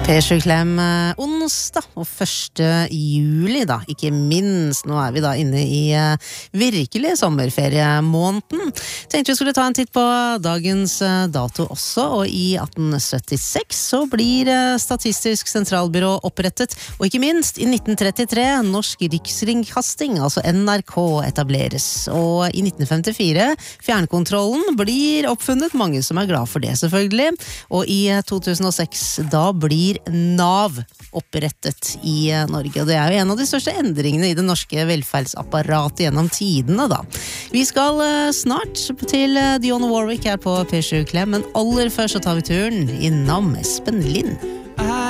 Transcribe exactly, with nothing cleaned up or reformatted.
P sju Klem eh, onsdag og første juli da, ikke minst. Nå er vi da inne i eh, virkelig sommerferiemåneden. Tenkte vi skulle ta en titt på dagens eh, dato også, og i atten syttiseks så blir eh, Statistisk sentralbyrå opprettet, og ikke minst i nitten trettitre Norsk Riksringkasting, altså N R K, etableres. Og i nitten femtifire fjernkontrollen blir oppfunnet, mange som er glad for det selvfølgelig, og i eh, to tusen og seks da blir Nav opprettet i Norge. Og det er jo en av de største endringene i det norske velferdsapparatet gjennom tidene da. Vi skal snart til Dionne Warwick her på P sju Klem, men aller først så tar vi turen innom Espen Lind.